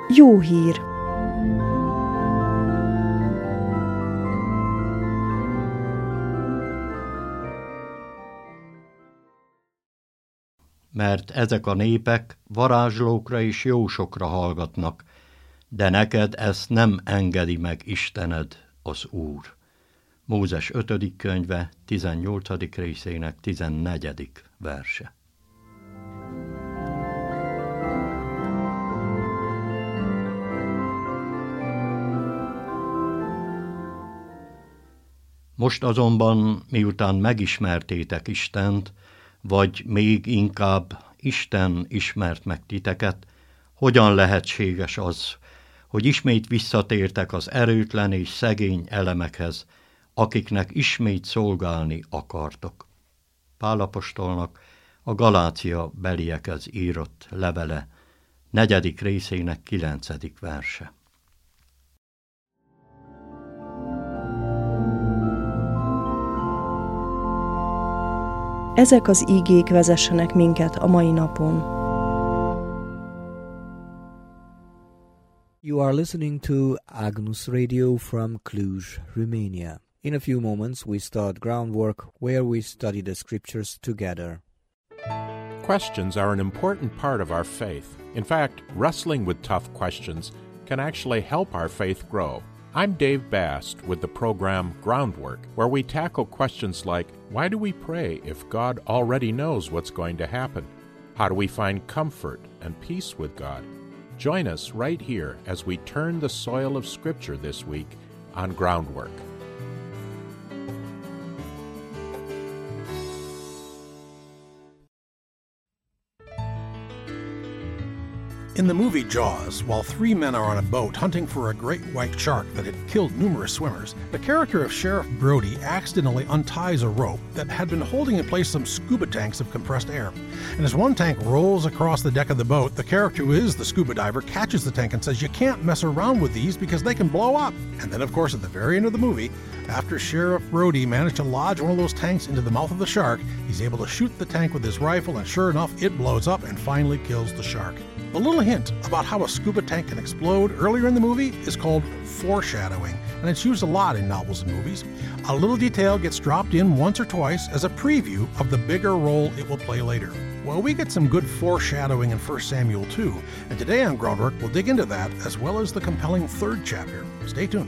Jó hír! Mert ezek a népek varázslókra és jósokra hallgatnak, de neked ezt nem engedi meg Istened, az Úr. Mózes 5. könyve, 18. részének 14. verse. Most azonban, miután megismertétek Istent, vagy még inkább Isten ismert meg titeket, hogyan lehetséges az, hogy ismét visszatértek az erőtlen és szegény elemekhez, akiknek ismét szolgálni akartok? Pál apostolnak a Galácia beliekhez írott levele 4. részének 9. verse. Ezek az ígék vezessenek minket a mai napon. You are listening to Agnus Radio from Cluj, Romania. In a few moments, we start groundwork where we study the scriptures together. Questions are an important part of our faith. In fact, wrestling with tough questions can actually help our faith grow. I'm Dave Bast with the program Groundwork, where we tackle questions like, why do we pray if God already knows what's going to happen? How do we find comfort and peace with God? Join us right here as we turn the soil of Scripture this week on Groundwork. In the movie Jaws, while three men are on a boat hunting for a great white shark that had killed numerous swimmers, the character of Sheriff Brody accidentally unties a rope that had been holding in place some scuba tanks of compressed air. And as one tank rolls across the deck of the boat, the character who is the scuba diver catches the tank and says, "You can't mess around with these because they can blow up." And then, of course, at the very end of the movie, after Sheriff Brody managed to lodge one of those tanks into the mouth of the shark, he's able to shoot the tank with his rifle, and sure enough, it blows up and finally kills the shark. A little hint about how a scuba tank can explode earlier in the movie is called foreshadowing, and it's used a lot in novels and movies. A little detail gets dropped in once or twice as a preview of the bigger role it will play later. Well, we get some good foreshadowing in 1 Samuel 2, and today on Groundwork we'll dig into that as well as the compelling third chapter. Stay tuned.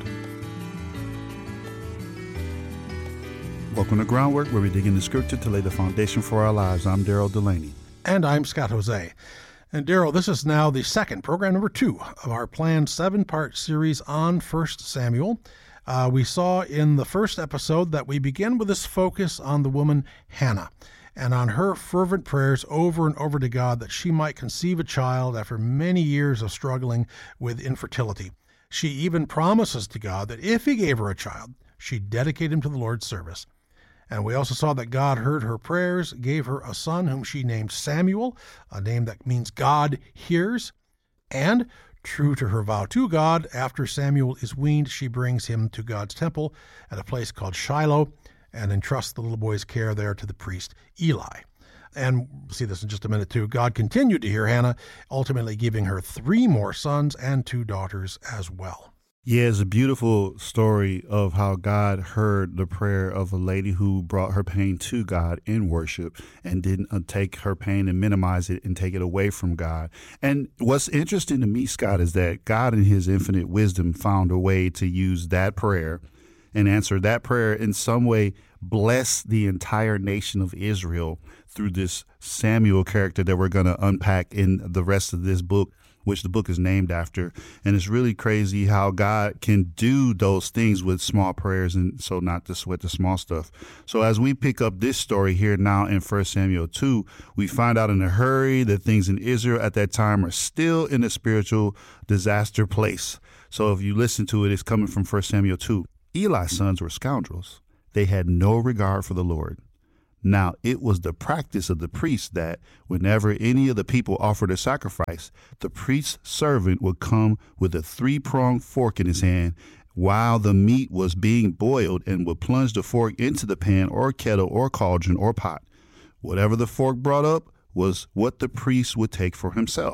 Welcome to Groundwork, where we dig into Scripture to lay the foundation for our lives. I'm Daryl Delaney. And I'm Scott Jose. And Daryl, this is now the second, program number 2 of our planned 7-part series on 1 Samuel. We saw in the first episode that we begin with this focus on the woman Hannah and on her fervent prayers over and over to God that she might conceive a child after many years of struggling with infertility. She even promises to God that if he gave her a child, she'd dedicate him to the Lord's service. And we also saw that God heard her prayers, gave her a son whom she named Samuel, a name that means God hears. And, true to her vow to God, after Samuel is weaned, she brings him to God's temple at a place called Shiloh and entrusts the little boy's care there to the priest Eli. And we'll see this in just a minute too. God continued to hear Hannah, ultimately giving her 3 more sons and 2 daughters as well. Yeah, it's a beautiful story of how God heard the prayer of a lady who brought her pain to God in worship and didn't take her pain and minimize it and take it away from God. And what's interesting to me, Scott, is that God in his infinite wisdom found a way to use that prayer and answer that prayer in some way, bless the entire nation of Israel through this Samuel character that we're going to unpack in the rest of this book, which the book is named after. And it's really crazy how God can do those things with small prayers, and so not to sweat the small stuff. So as we pick up this story here now in 1 Samuel 2, we find out in a hurry that things in Israel at that time are still in a spiritual disaster place. So if you listen to it, it's coming from 1 Samuel 2. Eli's sons were scoundrels. They had no regard for the Lord. Now, it was the practice of the priest that whenever any of the people offered a sacrifice, the priest's servant would come with a 3-pronged fork in his hand while the meat was being boiled and would plunge the fork into the pan or kettle or cauldron or pot. Whatever the fork brought up was what the priest would take for himself.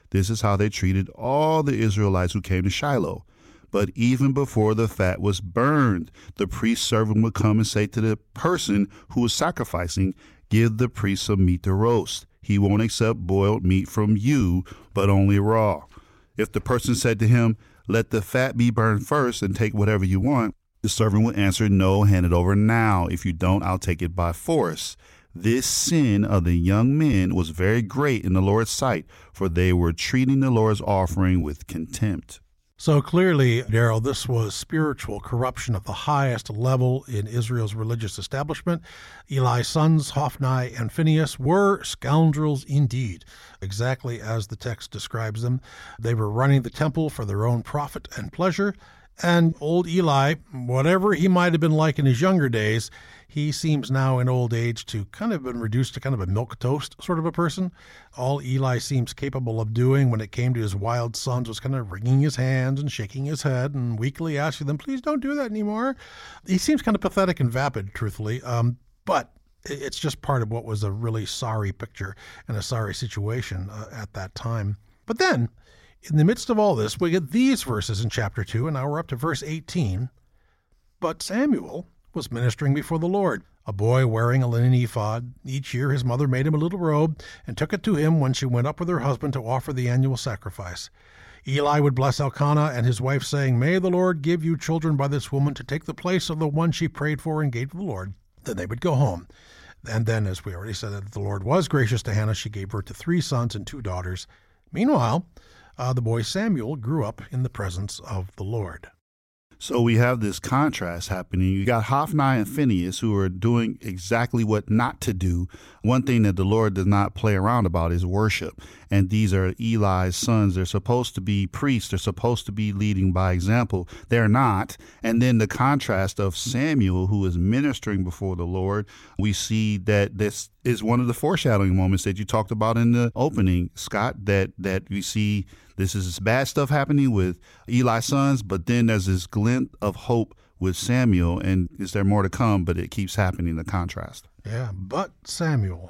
This is how they treated all the Israelites who came to Shiloh. But even before the fat was burned, the priest's servant would come and say to the person who was sacrificing, "Give the priest some meat to roast. He won't accept boiled meat from you, but only raw." If the person said to him, "Let the fat be burned first and take whatever you want," the servant would answer, "No, hand it over now. If you don't, I'll take it by force." This sin of the young men was very great in the Lord's sight, for they were treating the Lord's offering with contempt. So clearly, Daryl, this was spiritual corruption at the highest level in Israel's religious establishment. Eli's sons, Hophni and Phinehas, were scoundrels indeed, exactly as the text describes them. They were running the temple for their own profit and pleasure. And old Eli, whatever he might have been like in his younger days, he seems now in old age to kind of been reduced to kind of a milquetoast sort of a person. All Eli seems capable of doing when it came to his wild sons was kind of wringing his hands and shaking his head and weakly asking them, "Please don't do that anymore." He seems kind of pathetic and vapid, truthfully, but it's just part of what was a really sorry picture and a sorry situation at that time. But then, in the midst of all this, we get these verses in chapter 2, and now we're up to verse 18. "But Samuel was ministering before the Lord, a boy wearing a linen ephod. Each year his mother made him a little robe and took it to him when she went up with her husband to offer the annual sacrifice. Eli would bless Elkanah and his wife, saying, 'May the Lord give you children by this woman to take the place of the one she prayed for and gave to the Lord.' Then they would go home. And then, as we already said, that the Lord was gracious to Hannah. She gave birth to 3 sons and 2 daughters. Meanwhile, the boy Samuel grew up in the presence of the Lord." So we have this contrast happening. You got Hophni and Phinehas who are doing exactly what not to do. One thing that the Lord does not play around about is worship. And these are Eli's sons. They're supposed to be priests. They're supposed to be leading by example. They're not. And then the contrast of Samuel, who is ministering before the Lord, we see that this is one of the foreshadowing moments that you talked about in the opening, Scott, that we see this is bad stuff happening with Eli's sons, but then there's this glint of hope with Samuel, and is there more to come? But it keeps happening, the contrast. Yeah, but Samuel,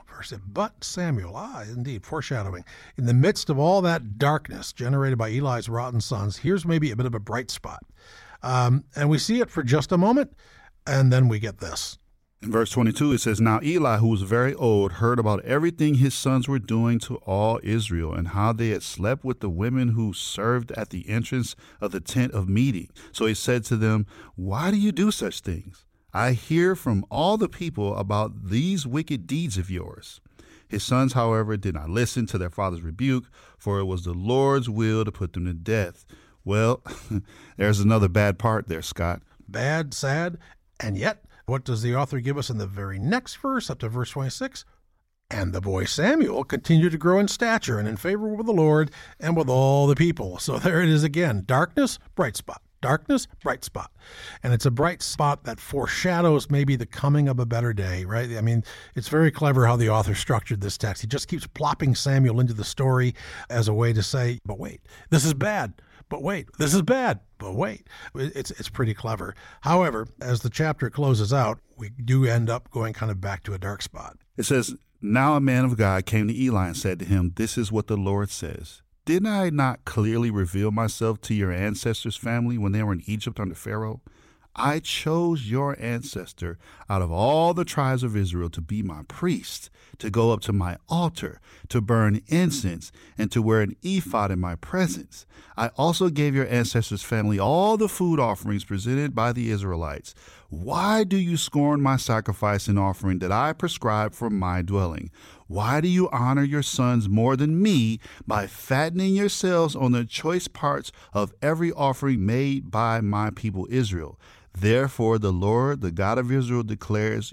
indeed, foreshadowing. In the midst of all that darkness generated by Eli's rotten sons, here's maybe a bit of a bright spot. And we see it for just a moment, and then we get this. In verse 22, it says, "Now Eli, who was very old, heard about everything his sons were doing to all Israel, and how they had slept with the women who served at the entrance of the tent of meeting. So he said to them, 'Why do you do such things? I hear from all the people about these wicked deeds of yours.' His sons, however, did not listen to their father's rebuke, for it was the Lord's will to put them to death." Well, there's another bad part there, Scott. Bad, sad, and yet, what does the author give us in the very next verse, up to verse 26? "And the boy Samuel continued to grow in stature and in favor with the Lord and with all the people." So there it is again. Darkness, bright spot. Darkness, bright spot. And it's a bright spot that foreshadows maybe the coming of a better day, right? I mean, it's very clever how the author structured this text. He just keeps plopping Samuel into the story as a way to say, but wait, this is bad. But wait, this is bad. But wait, it's pretty clever. However, as the chapter closes out, we do end up going kind of back to a dark spot. It says, "Now a man of God came to Eli and said to him, 'This is what the Lord says. Did I not clearly reveal myself to your ancestors' family when they were in Egypt under Pharaoh? I chose your ancestor out of all the tribes of Israel to be my priest, to go up to my altar, to burn incense, and to wear an ephod in my presence. I also gave your ancestors' family all the food offerings presented by the Israelites. Why do you scorn my sacrifice and offering that I prescribed for my dwelling? Why do you honor your sons more than me by fattening yourselves on the choice parts of every offering made by my people Israel? Therefore, the Lord, the God of Israel, declares,